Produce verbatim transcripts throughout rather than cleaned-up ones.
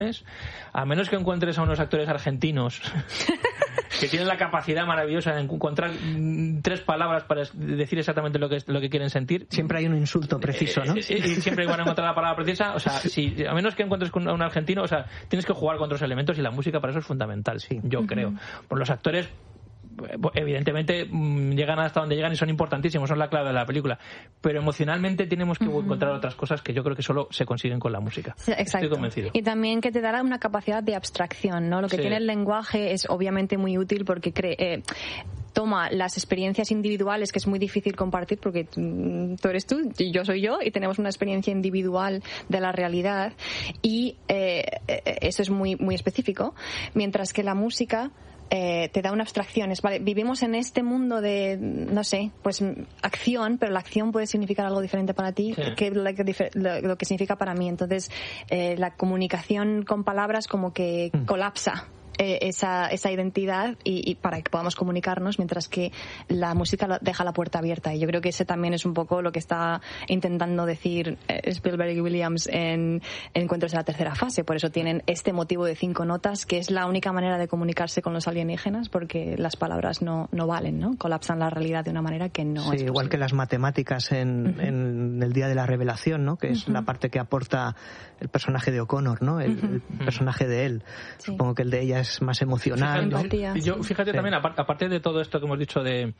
a menos que encuentres a unos actores argentinos que tienen la capacidad maravillosa de encontrar tres palabras para decir exactamente lo que lo que quieren sentir. Siempre hay un insulto preciso, ¿no? Y siempre van a encontrar la palabra precisa. O sea, si, a menos que encuentres con un argentino, o sea, tienes que jugar con otros elementos y la música para eso es fundamental, sí, yo uh-huh. creo. Por los actores, evidentemente llegan hasta donde llegan y son importantísimos, son la clave de la película, pero emocionalmente tenemos que uh-huh. encontrar otras cosas que yo creo que solo se consiguen con la música. Sí, exacto. Estoy convencido. Y también que te dará una capacidad de abstracción, ¿no? Lo que sí. tiene el lenguaje es obviamente muy útil porque cree, eh, toma las experiencias individuales que es muy difícil compartir porque tú eres tú y yo soy yo y tenemos una experiencia individual de la realidad y eh, eso es muy muy específico, mientras que la música Eh, te da una abstracción. Es, vale, vivimos en este mundo de, no sé, pues acción, pero la acción puede significar algo diferente para ti sí. que lo, lo, lo que significa para mí. Entonces, eh, la comunicación con palabras como que mm. colapsa esa, esa identidad y, y para que podamos comunicarnos, mientras que la música deja la puerta abierta. Y yo creo que ese también es un poco lo que está intentando decir Spielberg y Williams en, en Encuentros de la tercera fase. Por eso tienen este motivo de cinco notas, que es la única manera de comunicarse con los alienígenas, porque las palabras no, no valen, ¿no? Colapsan la realidad de una manera que no sí, es igual que las matemáticas en, uh-huh. en el día de la revelación, ¿no? Que es uh-huh. la parte que aporta el personaje de O'Connor, ¿no? El, uh-huh. el personaje de él. Sí. Supongo que el de ella es más emocional, fíjate, ¿no? Y yo, fíjate sí. también, aparte de todo esto que hemos dicho de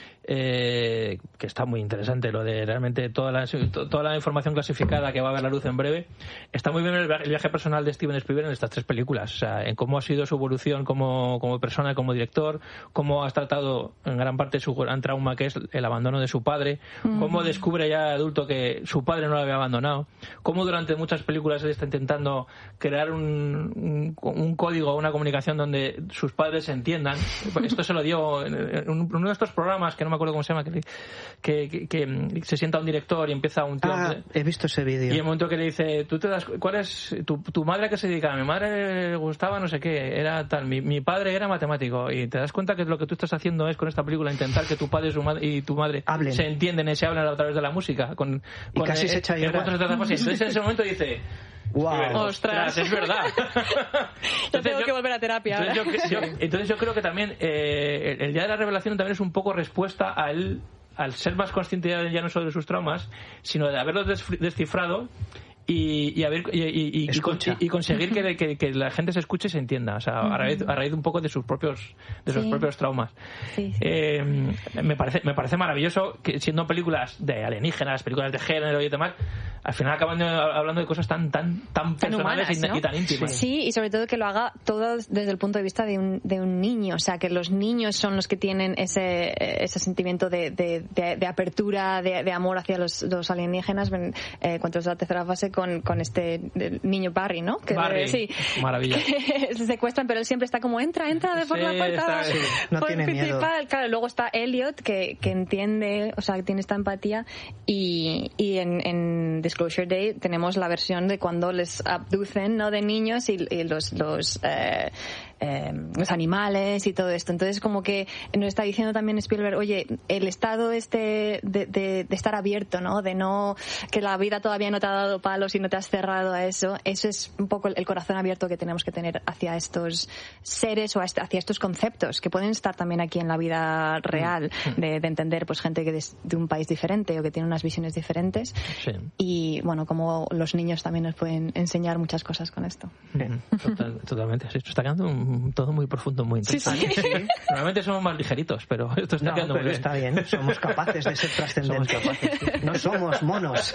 eh, que está muy interesante, lo de realmente toda la, toda la información clasificada que va a ver la luz en breve, está muy bien el viaje personal de Steven Spielberg en estas tres películas, o sea, en cómo ha sido su evolución como, como persona, como director, cómo ha tratado en gran parte su gran trauma, que es el abandono de su padre, mm. cómo descubre ya de adulto que su padre no lo había abandonado, cómo durante muchas películas él está intentando crear un, un, un código, una comunicación donde sus padres se entiendan. Esto se lo dio en uno de estos programas que no me acuerdo cómo se llama, que, que, que, que se sienta un director y empieza un tío. Ah, he visto ese vídeo. Y el momento que le dice, tú te das, ¿cuál es tu, tu madre a qué se dedica? Mi madre le gustaba no sé qué, era tal, mi, mi padre era matemático, y te das cuenta que lo que tú estás haciendo es con esta película intentar que tu padre y, su madre, y tu madre hablen. Se entienden y se hablan a través de la música. Con, y con casi el, se echa a llorar. Entonces en ese momento dice, wow. Ostras, es verdad. Yo tengo yo, que volver a terapia. Entonces yo, yo, entonces yo creo que también eh, el día de la revelación también es un poco respuesta a él, al ser más consciente ya no solo de sus traumas, sino de haberlos descifrado y, y, haber, y, y, y, y conseguir que, que, que la gente se escuche y se entienda, o sea, uh-huh. a, raíz, a raíz un poco de sus propios de sus sí. propios traumas. Sí, sí. Eh, me parece me parece maravilloso que siendo películas de alienígenas, películas de género y demás, al final acaban hablando de cosas tan tan tan personales humanas, y, ¿no? y tan íntimas. Sí, y sobre todo que lo haga todo desde el punto de vista de un, de un niño, o sea, que los niños son los que tienen ese ese sentimiento de, de, de, de apertura, de, de amor hacia los, los alienígenas. Eh, cuando es la tercera fase con, con este niño Barry, ¿no? Que Barry, de, sí, maravilla. Que se secuestran, pero él siempre está como entra, entra de por sí, la puerta. Sí, no por tiene principal. miedo. Claro, luego está Elliot que, que entiende, o sea, que tiene esta empatía, y, y en, en Disclosure Day tenemos la versión de cuando les abducen, ¿no? De niños y, y los los eh, eh, los animales y todo esto. Entonces, como que nos está diciendo también Spielberg, oye, el estado este de, de, de estar abierto, ¿no? De no, que la vida todavía no te ha dado palos y no te has cerrado a eso. Eso es un poco el, el corazón abierto que tenemos que tener hacia estos seres o hacia estos conceptos que pueden estar también aquí en la vida real, de, de entender, pues, gente que de, de un país diferente o que tiene unas visiones diferentes. Sí. Y, bueno, como los niños también nos pueden enseñar muchas cosas con esto. Total, totalmente. Sí, esto está quedando un todo muy profundo, muy intenso. Sí, sí. Sí. Normalmente somos más ligeritos, pero esto está no, quedando pero muy bien. Está bien, somos capaces de ser trascendentes. Somos capaces, sí. No somos monos.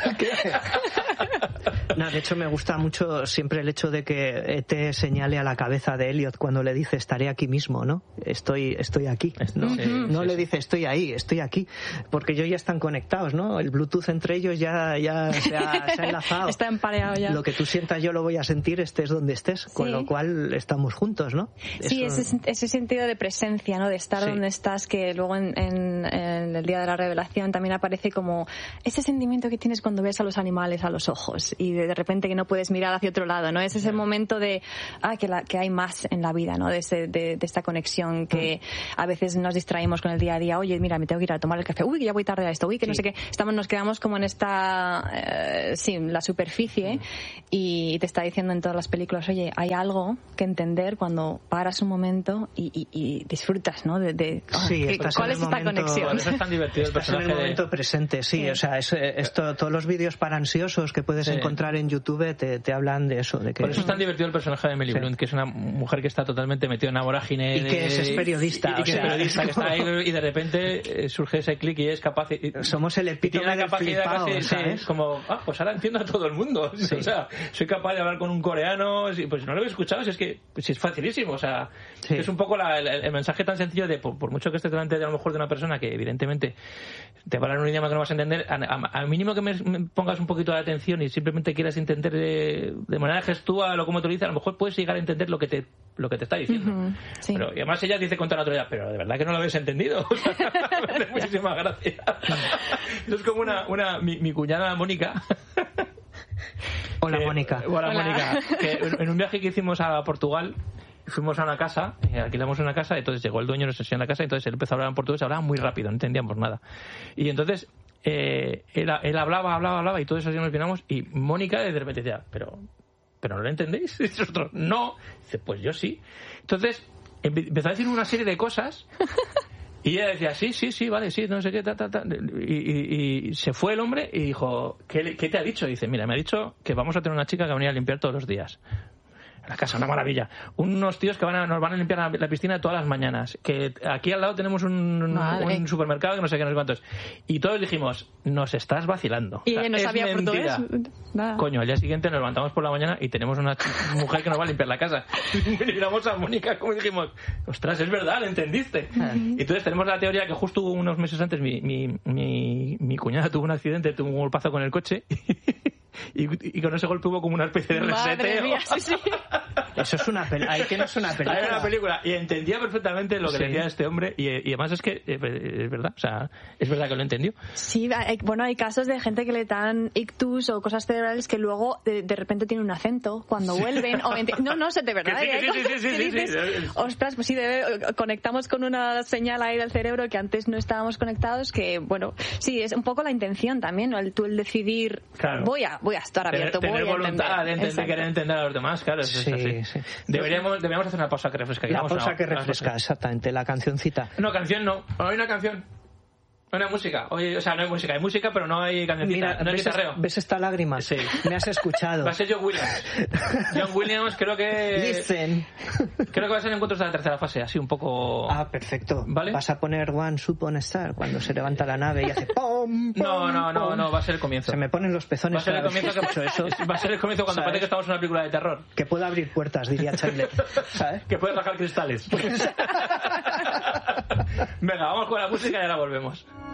No, de hecho me gusta mucho siempre el hecho de que E T señale a la cabeza de Elliot cuando le dice estaré aquí mismo, ¿no? Estoy estoy aquí. No, sí, no sí, le sí. dice estoy ahí, estoy aquí, porque ellos ya están conectados, ¿no? El Bluetooth entre ellos ya, ya se, ha, se ha enlazado. Está empareado ya. Lo que tú sientas yo lo voy a sentir estés donde estés, con sí. lo cual estamos juntos, ¿no? Sí, Eso... ese, ese sentido de presencia, ¿no? De estar sí. donde estás, que luego en, en, en el día de la revelación también aparece como ese sentimiento que tienes cuando ves a los animales a los ojos y de repente que no puedes mirar hacia otro lado, ¿no? Es ese momento de ah, que, la, que hay más en la vida, ¿no? De, ese, de, de esta conexión que a veces nos distraímos con el día a día. Oye, mira, me tengo que ir a tomar el café. Uy, que ya voy tarde a esto. Uy, que sí. no sé qué. Estamos, nos quedamos como en esta, eh, sí, la superficie y te está diciendo en todas las películas, oye, hay algo que entender cuando paras un momento y, y, y disfrutas, ¿no? De, de oh, sí, ¿qué, ¿Cuál es esta momento, conexión? Eso es tan divertido el personaje. En el momento de... presente, sí. sí. O sea, es, esto, todos los vídeos para ansiosos que puedes sí. encontrar en YouTube te, te hablan de eso. De que... Por eso es tan divertido el personaje de Emily sí. Blunt, que es una mujer que está totalmente metida en una vorágine. Y que de... es, es periodista. Y, y que o sea... es periodista, que está ahí y de repente surge ese clic y es capaz. Y, Somos el epítome tiene la capacidad flipado, casi, ¿sabes? Como, ah, pues ahora entiendo a todo el mundo. Sí. O sea, soy capaz de hablar con un coreano. Pues no lo he escuchado, si es que pues, es facilísimo. O sea, sí. es un poco la, el, el mensaje tan sencillo de, por, por mucho que estés delante de a lo mejor de una persona que evidentemente te va a hablar en un idioma que no vas a entender, al mínimo que me, me pongas un poquito de atención y simplemente quieras entender de, de manera gestual o cómo te lo dice, a lo mejor puedes llegar a entender lo que te lo que te está diciendo. Uh-huh, sí. Pero, y además ella dice con toda naturalidad, pero de verdad que no lo habéis entendido. O sea, me hace muchísimas gracias. Eso es como una, una mi, mi cuñada Mónica. Hola, que, Mónica. Hola, Hola. Mónica. Que en un viaje que hicimos a Portugal, fuimos a una casa, eh, alquilamos una casa, entonces llegó el dueño, nos enseñó la casa, entonces él empezó a hablar en portugués, hablaba muy rápido, no entendíamos nada. Y entonces eh, él, él hablaba, hablaba, hablaba, y todos así nos miramos, y Mónica de repente decía, pero, pero ¿no lo entendéis? Y nosotros, no. Dice, pues yo sí. Entonces empezó a decir una serie de cosas. Y ella decía, sí, sí, sí, vale, sí, no sé qué, ta, ta, ta. Y, y, y se fue el hombre y dijo, ¿qué, ¿qué te ha dicho? Y dice, mira, me ha dicho que vamos a tener una chica que va a venir a limpiar todos los días la casa, una maravilla. Unos tíos que van a, nos van a limpiar la, la piscina todas las mañanas. Que aquí al lado tenemos un, un supermercado que no sé qué, no sé cuántos. Y todos dijimos, nos estás vacilando. Y o sea, no sabía portugués. Nada. Coño, al día siguiente nos levantamos por la mañana y tenemos una mujer que nos va a limpiar la casa. Y miramos a Mónica como dijimos, ostras, es verdad, ¿lo entendiste? Uh-huh. Y entonces tenemos la teoría que justo unos meses antes mi, mi, mi, mi cuñada tuvo un accidente, tuvo un golpazo con el coche. Y, y con ese golpe hubo como una especie de reseteo. Mía, sí, sí. Eso es una película. Ahí tienes una película. Hay una película. Y entendía perfectamente lo que sí. decía este hombre. Y, y además es que es verdad. O sea, es verdad que lo entendió. Sí, hay, bueno, hay casos de gente que le dan ictus o cosas cerebrales que luego de, de repente tiene un acento cuando sí. vuelven. O enti- no, no sé, de verdad. Sí, sí, sí, sí, sí, sí, dices, sí, sí. ostras, pues sí, debe, conectamos con una señal ahí del cerebro que antes no estábamos conectados. Que, bueno, sí, es un poco la intención también, ¿no? El, tú el decidir, claro. voy a voy a estar abierto. Tener, voy tener a voluntad entender. de, de querer entender a los demás, claro. Eso sí, es así. Sí. Deberíamos, deberíamos hacer una pausa que refresca. La pausa una, que refresca, exactamente, la cancioncita. No, canción no. No hay una canción. No hay música. Oye, o sea, no hay música. Hay música, pero no hay cancioncita. Mira, no hay ¿ves, guitarreo. ¿Ves esta lágrima? Sí. Me has escuchado. Va a ser John Williams. John Williams creo que... Listen. Creo que va a ser encuentros de la tercera fase, así un poco... Ah, perfecto. ¿Vale? Vas a poner One Upon a Star cuando se levanta la nave y hace pom, pom, No, no, no, pom. no, va a ser el comienzo. Se me ponen los pezones. Va a ser el comienzo, que... eso. Va a ser el comienzo cuando parece que estamos en una película de terror. Que pueda abrir puertas, diría Chandler. ¿Sabes? Que puedes bajar cristales. Venga, vamos con la música y ahora volvemos.